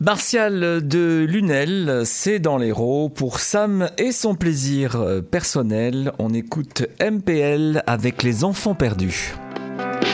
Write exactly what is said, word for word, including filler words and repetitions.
Martial de Lunel, c'est dans l'Hérault. Pour Sam et son plaisir personnel, on écoute M P L avec les enfants perdus.